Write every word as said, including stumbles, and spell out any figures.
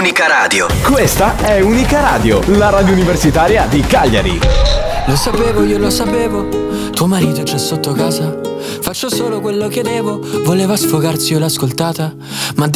Unica Radio. Questa è Unica Radio, la radio universitaria di Cagliari. Lo sapevo, io lo sapevo, tuo marito c'è sotto casa. Faccio solo quello che devo, voleva sfogarsi, io l'ho ascoltata, ma